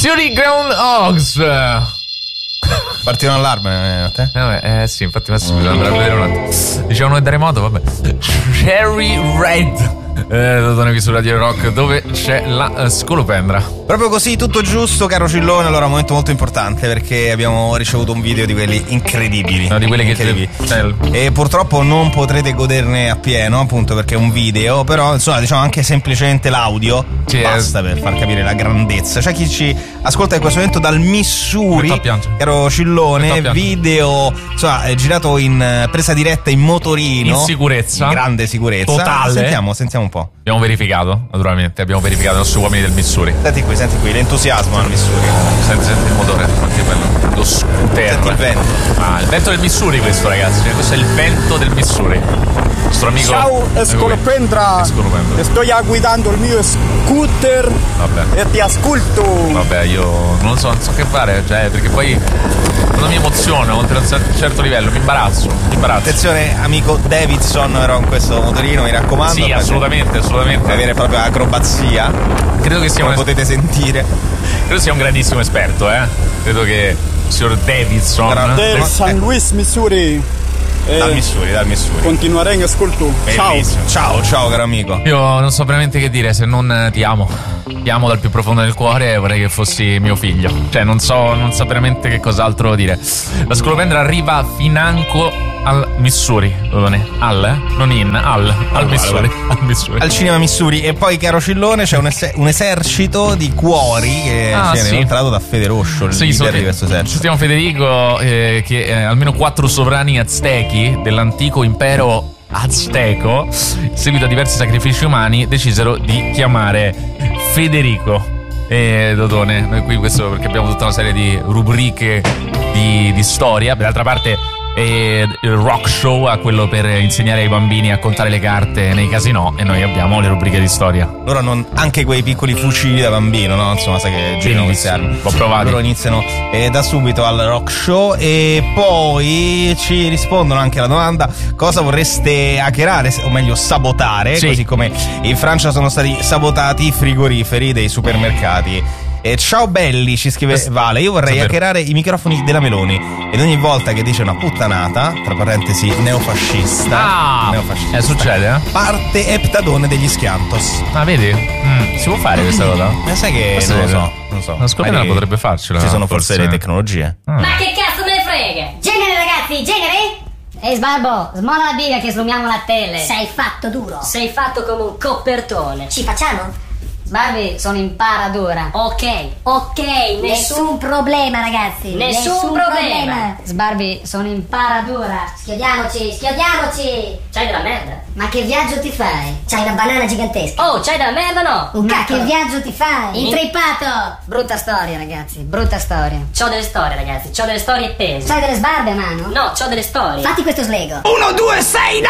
Fury Groundhogs. Partito un allarme a te? Sì, infatti Massimo andrà a vedere un attimo. Dicevano che da remoto, vabbè. Cherry Red. Dodone qui su Radio Rock, dove c'è la scolopendra. Proprio così, tutto giusto, caro Cillone. Allora, un momento molto importante, perché abbiamo ricevuto un video di quelli incredibili. No, di quelli incredibili. E purtroppo non potrete goderne appieno, appunto perché è un video. Però, insomma, diciamo anche semplicemente l'audio basta per far capire la grandezza. C'è chi ci ascolta in questo momento dal Missouri, caro Cillone. Video, insomma, è girato in presa diretta in motorino, in sicurezza, in grande sicurezza totale. Sentiamo un po'. Abbiamo verificato, naturalmente, i nostri uomini del Missouri. Senti qui, l'entusiasmo al Missouri. Senti il motore, anche bello. Lo scooter. Senti il vento. Il vento del Missouri questo, ragazzi. Questo è il vento del Missouri. Il nostro amico. Ciao Scolopendra. Sto guidando il mio scooter. Vabbè. E ti ascolto. Vabbè, io non so che fare, cioè, perché poi non mi emoziono oltre a un certo livello, mi imbarazzo. Attenzione, amico Davidson, però in questo motorino, mi raccomando. Sì, assolutamente. Avere proprio acrobazia. Credo che sia come potete sentire. Credo sia un grandissimo esperto, Credo che il signor Davidson del San Luis, Missouri. Dal Missouri. Continuerei in ascolto. Ciao caro amico. Io non so veramente che dire, se non ti amo. Ti amo dal più profondo del cuore e vorrei che fossi mio figlio. Cioè non so veramente che cos'altro dire. La scolopendra arriva financo al Missouri. Al Missouri. Al cinema Missouri. E poi, caro Cillone, c'è un esercito di cuori che viene incontrato da Federoscio, il leader di questo esercito. Sentiamo Federico che almeno 4 sovrani aztechi dell'antico impero azteco, seguito a diversi sacrifici umani, decisero di chiamare Federico e Dodone. Noi qui questo perché abbiamo tutta una serie di rubriche di storia. D'altra parte il rock show ha quello per insegnare ai bambini a contare le carte nei casinò, e noi abbiamo le rubriche di storia. Loro hanno anche quei piccoli fucili da bambino, no? Insomma, sai che girano queste armi. L'ho provato. Loro iniziano da subito al rock show e poi ci rispondono anche alla domanda: cosa vorreste hackerare, o meglio sabotare, così come in Francia sono stati sabotati i frigoriferi dei supermercati. Ciao belli, ci scrive Vale, io vorrei hackerare i microfoni della Meloni ed ogni volta che dice una puttanata, tra parentesi neofascista, succede, parte Eptadone degli Schiantos. Vedi? Si può fare questa cosa? Sai che non lo so. La scoperta potrebbe farcela. Ci sono forse le tecnologie. Ma che cazzo me ne frega? Genere, ragazzi, genere? Ehi Sbarbo, smola la biga che slumiamo la tele. Sei fatto duro. Sei fatto come un copertone. Ci facciamo? Sbarbi, sono in paradora. Ok, nessun problema, ragazzi. Nessun problema. Sbarbi, sono in paradora. Schiodiamoci. C'hai della merda? Ma che viaggio ti fai? C'hai una banana gigantesca. Oh, c'hai della merda no? Ma che viaggio ti fai? Intrippato. Brutta storia, ragazzi, brutta storia. C'ho delle storie, ragazzi, c'ho delle storie pese. C'hai delle sbarbe a mano? No, c'ho delle storie. Fatti questo slego. 1, 2, 6,